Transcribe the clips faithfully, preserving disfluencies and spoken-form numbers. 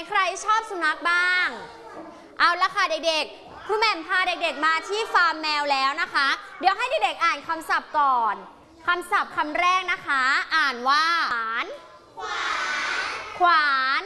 ใครชอบสุนัขบ้างเอาละค่ะเด็กๆครูแหม่มพาเด็กๆมาที่ฟาร์มแมวแล้วนะคะเดี๋ยวให้เด็กๆอ่านคำศัพท์ก่อนคำศัพท์คำแรกนะคะอ่านว่าขวานขวาน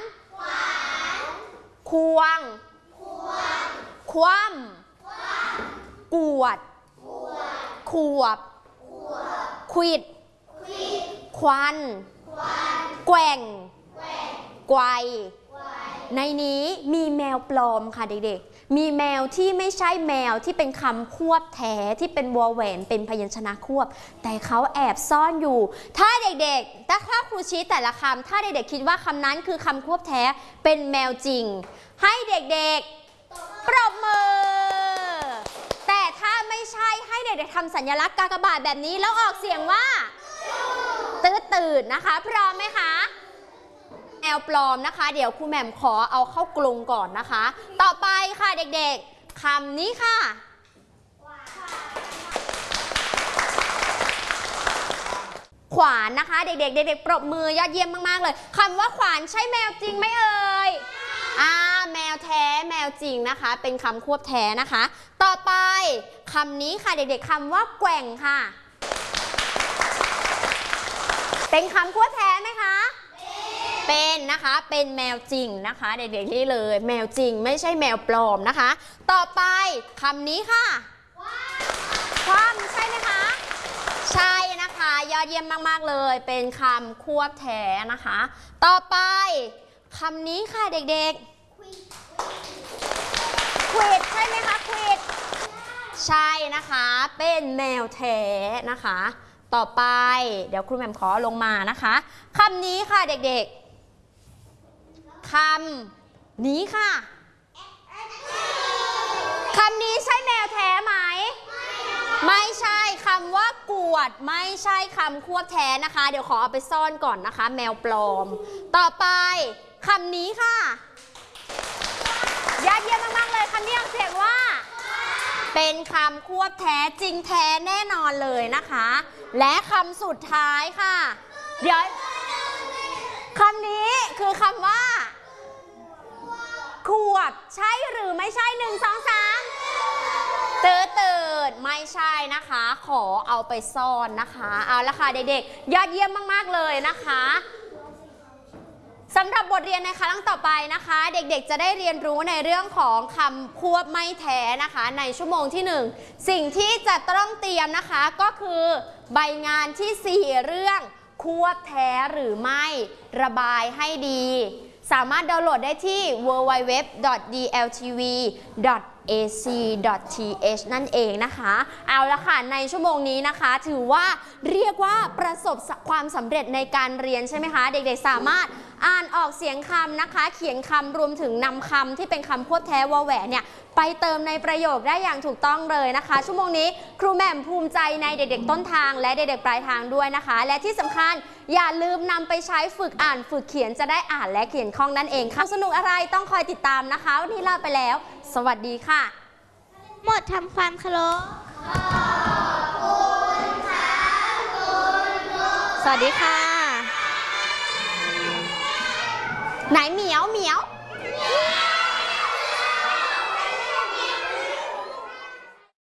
ควงคว่ำกวดขวบขวิดควันแกว่งไกวในนี้มีแมวปลอมค่ะเด็กๆมีแมวที่ไม่ใช่แมวที่เป็นคำควบแท้ที่เป็นวอแหวนเป็นพยัญชนะควบแต่เขาแอบซ่อนอยู่ถ้าเด็กๆถ้าครูชี้แต่ละคำถ้าเด็กๆคิดว่าคำนั้นคือคำควบแท้เป็นแมวจริงให้เด็กๆปรบมือแต่ถ้าไม่ใช่ให้เด็กๆทำสัญลักษณ์กากบาทแบบนี้แล้วออกเสียงว่าตื้อตื่นนะคะพร้อมไหมคะแมวปลอมนะคะเดี๋ยวครูแหม่มขอเอาเข้ากรงก่อนนะคะต่อไปค่ะเด็กๆคำนี้ค่ะขวานนะคะเด็กๆเด็กๆปรบมือยอดเยี่ยมมากๆเลยคำว่าขวานใช่แมวจริงไหมเอ่ยอ่าแมวแท้แมวจริงนะคะเป็นคำควบแท้นะคะต่อไปคำนี้ค่ะเด็กๆคำว่าแกว่งค่ะเป็นคำควบแท้ไหมคะเป็นนะคะเป็นแมวจริงนะคะเด็กๆนี่เลยแมวจริงไม่ใช่แมวปลอมนะคะต่อไปคำนี้ค่ะคว่ำใช่ไหมคะใช่นะคะยอดเยี่ยมมากๆเลยเป็นคำควบแท้นะคะต่อไปคำนี้ค่ะเด็กๆควิดใช่ไหมคะควิดใช่นะคะเป็นแมวแท้นะคะต่อไปเดี๋ยวครูแหม่มขอลงมานะคะคำนี้ค่ะเด็กๆคำนี้ค่ะคำนี้ใช่แมวแท้ไหมไม่ใช่คำว่ากวดไม่ใช่คำควบแท้นะคะเดี๋ยวขอเอาไปซ่อนก่อนนะคะแมวปลอมต่อไปคำนี้ค่ะยอดเยี่ยมมากๆเลยคำนี้ออกเสียงว่าเป็นคำควบแท้จริงแท้แน่นอนเลยนะคะและคำสุดท้ายค่ะเดี๋ยวคำนี้คือคำว่าขวบใช่หรือไม่ใช่หนึ่งสองสามตื่นตื่นไม่ใช่นะคะขอเอาไปซ่อนนะคะเอาละค่ะเด็กๆยอดเยี่ยมมากๆเลยนะคะสำหรับบทเรียนในครั้งต่อไปนะคะเด็กๆจะได้เรียนรู้ในเรื่องของคำควบไม่แท้นะคะในชั่วโมงที่หนึ่งสิ่งที่จะต้องเตรียมนะคะก็คือใบงานที่สี่เรื่องควบแท้หรือไม่ระบายให้ดีสามารถดาวน์โหลดได้ที่ ดับเบิลยู ดับเบิลยู ดับเบิลยู ดอท ดี แอล ที วี ดอท เอ ซี ดอท ที เอช นั่นเองนะคะเอาละค่ะในชั่วโมงนี้นะคะถือว่าเรียกว่าประสบความสำเร็จในการเรียนใช่ไหมคะเด็กๆสามารถอ่านออกเสียงคำนะคะเขียนคำรวมถึงนำคำที่เป็นคำควบแท้วอแหวนเนี่ยไปเติมในประโยคได้อย่างถูกต้องเลยนะคะชั่วโมงนี้ครูแหม่มภูมิใจในเด็กๆต้นทางและเด็กๆปลายทางด้วยนะคะและที่สำคัญอย่าลืมนำไปใช้ฝึกอ่านฝึกเขียนจะได้อ่านและเขียนคล่องนั่นเองค่ะสนุกอะไรต้องคอยติดตามนะคะวันนี้ลาไปแล้วสวัสดีค่ะหมดทำความเคารพขอบคุณค่ะคุณครูสวัสดีค่ะไหนเหมียวเหมียว